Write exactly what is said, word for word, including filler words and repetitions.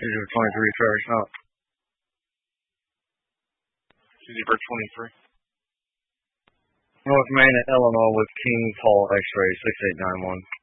Easy for twenty-three, Travis Knox. Easy for twenty-three. North Main at Illinois with Kings Hall X-ray six eight nine one.